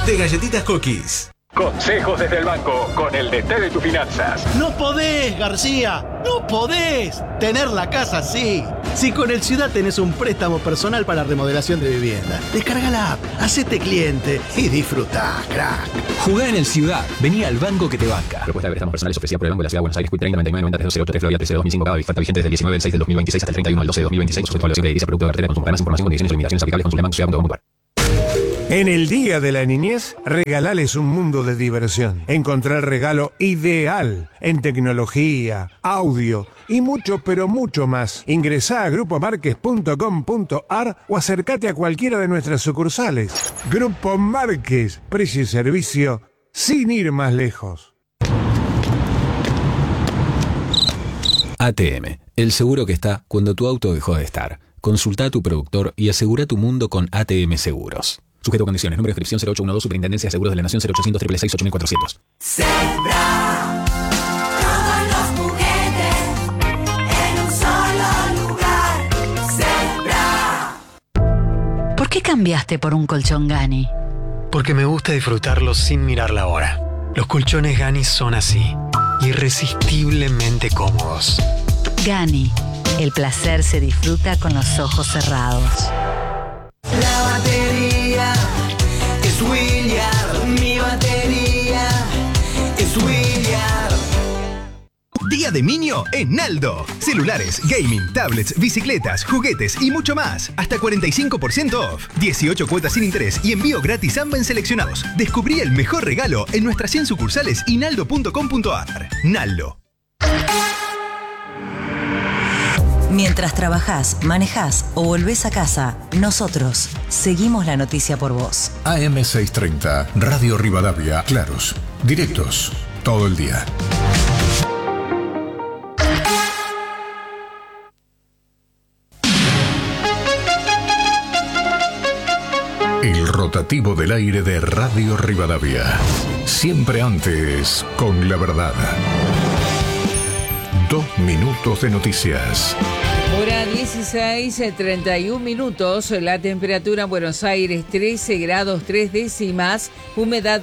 de Galletitas Cookies. Consejos desde el banco con el DT de tus finanzas. No podés, García, no podés tener la casa así. Si con el Ciudad tenés un préstamo personal para remodelación de vivienda, descarga la app, hacete cliente y disfrutá, crack. Jugá en el Ciudad, vení al banco que te banca. Propuesta de préstamos personales ofrecida por el Banco de la Ciudad de Buenos Aires, 30 99 90 308 Florida 13 2005 cada cuenta vigente desde el 19 del 6 del 2026 hasta el 31 del 12 de 2026. Sujeto a evaluación crediticia, producto de cartera, consumo. Más información, condiciones y limitaciones aplicables. Consulte banco.ciudad.com.ar. En el Día de la Niñez, regalales un mundo de diversión. Encontrá el regalo ideal en tecnología, audio y mucho, pero mucho más. Ingresá a grupomarques.com.ar o acércate a cualquiera de nuestras sucursales. Grupo Márquez, precio y servicio sin ir más lejos. ATM, el seguro que está cuando tu auto dejó de estar. Consulta a tu productor y asegura tu mundo con ATM Seguros. Sujeto a condiciones. Número de inscripción 0812, Superintendencia de Seguros de la Nación, 0800 666 8400. Zebra, todos los juguetes en un solo lugar. Zebra. ¿Por qué cambiaste por un colchón Gani? Porque me gusta disfrutarlo sin mirar la hora. Los colchones Gani son así, irresistiblemente cómodos. Gani, el placer se disfruta con los ojos cerrados. La batería es William, mi batería es William. Día de Niño en Naldo. Celulares, gaming, tablets, bicicletas, juguetes y mucho más. Hasta 45% off. 18 cuotas sin interés y envío gratis AMBA en seleccionados. Descubrí el mejor regalo en nuestras 100 sucursales y naldo.com.ar. Naldo. Mientras trabajás, manejás o volvés a casa, nosotros seguimos la noticia por vos. AM630, Radio Rivadavia, claros, directos, todo el día. El rotativo del aire de Radio Rivadavia. Siempre antes, con la verdad. 2 minutos de noticias. Hora 16:31 minutos. La temperatura en Buenos Aires 13 grados 3 décimas, humedad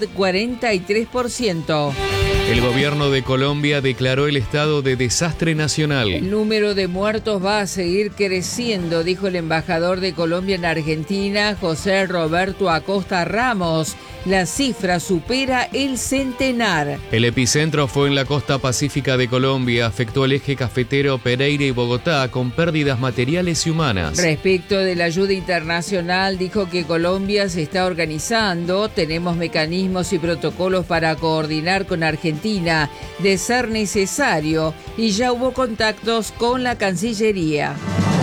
43%. El gobierno de Colombia declaró el estado de desastre nacional. El número de muertos va a seguir creciendo, dijo el embajador de Colombia en Argentina, José Roberto Acosta Ramos. La cifra supera el centenar. El epicentro fue en la costa pacífica de Colombia. Afectó el eje cafetero Pereira y Bogotá, con pérdidas materiales y humanas. Respecto de la ayuda internacional, dijo que Colombia se está organizando. Tenemos mecanismos y protocolos para coordinar con Argentina, de ser necesario, y ya hubo contactos con la Cancillería.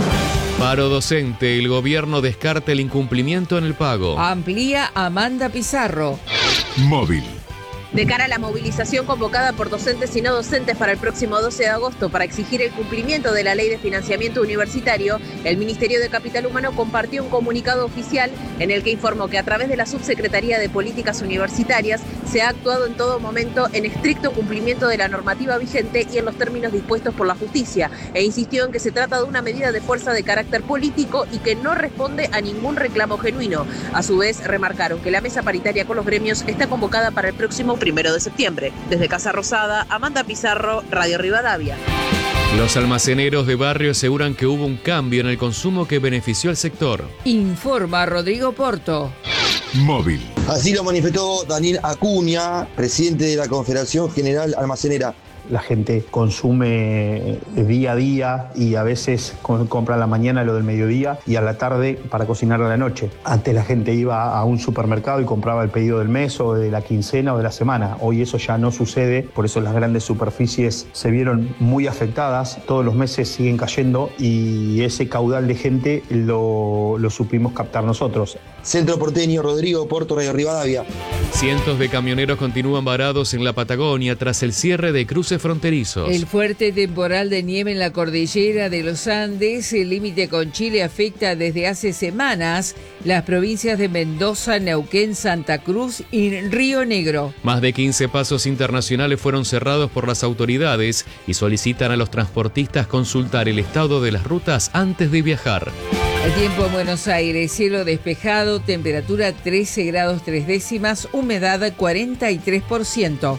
Paro docente, el gobierno descarta el incumplimiento en el pago. Amplía Amanda Pizarro. Móvil. De cara a la movilización convocada por docentes y no docentes para el próximo 12 de agosto para exigir el cumplimiento de la Ley de Financiamiento Universitario, el Ministerio de Capital Humano compartió un comunicado oficial en el que informó que a través de la Subsecretaría de Políticas Universitarias se ha actuado en todo momento en estricto cumplimiento de la normativa vigente y en los términos dispuestos por la justicia, e insistió en que se trata de una medida de fuerza de carácter político y que no responde a ningún reclamo genuino. A su vez, remarcaron que la mesa paritaria con los gremios está convocada para el próximo 1 de septiembre. Desde Casa Rosada, Amanda Pizarro, Radio Rivadavia. Los almaceneros de barrio aseguran que hubo un cambio en el consumo que benefició al sector. Informa Rodrigo Porto. Móvil. Así lo manifestó Daniel Acuña, presidente de la Confederación General Almacenera. La gente consume día a día y a veces compra a la mañana lo del mediodía y a la tarde para cocinar a la noche. Antes la gente iba a un supermercado y compraba el pedido del mes o de la quincena o de la semana. Hoy eso ya no sucede, por eso las grandes superficies se vieron muy afectadas. Todos los meses siguen cayendo y ese caudal de gente lo supimos captar nosotros. Centro Porteño, Rodrigo Porto, Radio Rivadavia. Cientos de camioneros continúan varados en la Patagonia tras el cierre de cruces fronterizos. El fuerte temporal de nieve en la cordillera de los Andes, el límite con Chile, afecta desde hace semanas las provincias de Mendoza, Neuquén, Santa Cruz y Río Negro. Más de 15 pasos internacionales fueron cerrados por las autoridades y solicitan a los transportistas consultar el estado de las rutas antes de viajar. El tiempo en Buenos Aires, cielo despejado, temperatura 13 grados 3 décimas, humedad 43%.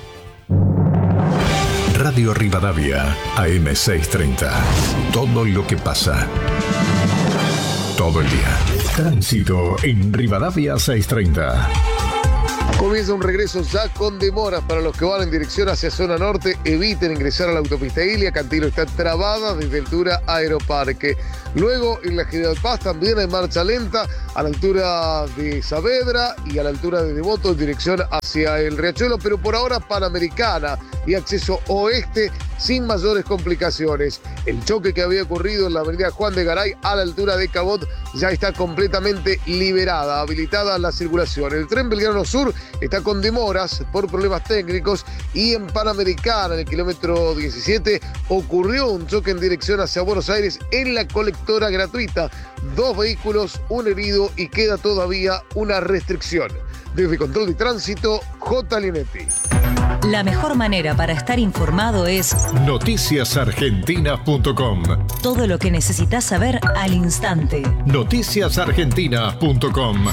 Radio Rivadavia, AM630. Todo lo que pasa. Todo el día. Tránsito en Rivadavia 630. Comienza un regreso ya con demoras para los que van en dirección hacia zona norte. Eviten ingresar a la autopista Ilia. Cantilo está trabada desde altura Aeroparque. Luego en la General Paz también hay marcha lenta a la altura de Saavedra y a la altura de Devoto en dirección hacia el Riachuelo, pero por ahora Panamericana y acceso oeste sin mayores complicaciones. El choque que había ocurrido en la avenida Juan de Garay a la altura de Cabot ya está completamente liberada, habilitada la circulación. El tren Belgrano Sur está con demoras por problemas técnicos y en Panamericana, en el kilómetro 17, ocurrió un choque en dirección hacia Buenos Aires en la colectora gratuita. 2 vehículos, un herido y queda todavía una restricción. Desde Control de Tránsito, J. Linetti. La mejor manera para estar informado es noticiasargentinas.com. Todo lo que necesitas saber al instante. noticiasargentinas.com.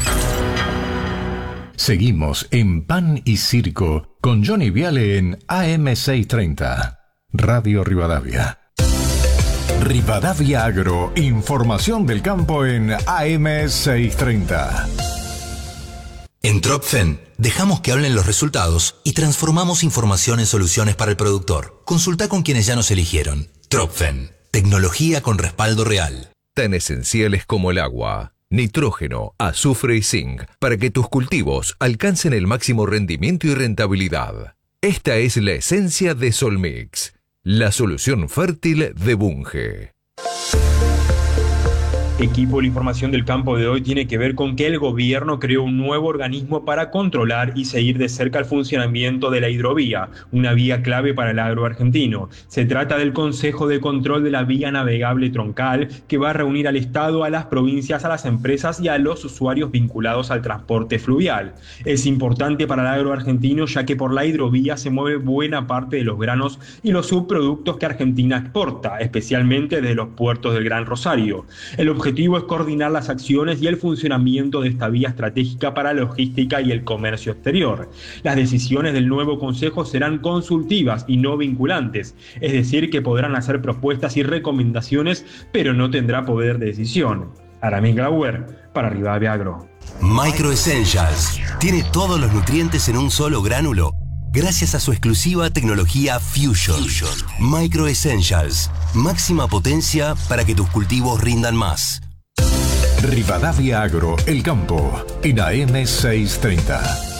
Seguimos en Pan y Circo con Johnny Viale en AM630. Radio Rivadavia. Rivadavia Agro, información del campo en AM630. En Tropfen, dejamos que hablen los resultados y transformamos información en soluciones para el productor. Consulta con quienes ya nos eligieron. Tropfen, tecnología con respaldo real. Tan esenciales como el agua, nitrógeno, azufre y zinc para que tus cultivos alcancen el máximo rendimiento y rentabilidad. Esta es la esencia de Solmix, la solución fértil de Bunge. Equipo, la información del campo de hoy tiene que ver con que el gobierno creó un nuevo organismo para controlar y seguir de cerca el funcionamiento de la hidrovía, una vía clave para el agro argentino. Se trata del Consejo de Control de la Vía Navegable Troncal, que va a reunir al Estado, a las provincias, a las empresas y a los usuarios vinculados al transporte fluvial. Es importante para el agro argentino, ya que por la hidrovía se mueve buena parte de los granos y los subproductos que Argentina exporta, especialmente desde los puertos del Gran Rosario. El objetivo es coordinar las acciones y el funcionamiento de esta vía estratégica para la logística y el comercio exterior. Las decisiones del nuevo Consejo serán consultivas y no vinculantes, es decir, que podrán hacer propuestas y recomendaciones, pero no tendrá poder de decisión. Aramis Glauer, para Rivadavia Agro. Micro Essentials tiene todos los nutrientes en un solo gránulo, gracias a su exclusiva tecnología Fusion. Micro Essentials, máxima potencia para que tus cultivos rindan más. Rivadavia Agro, el campo, en AM630.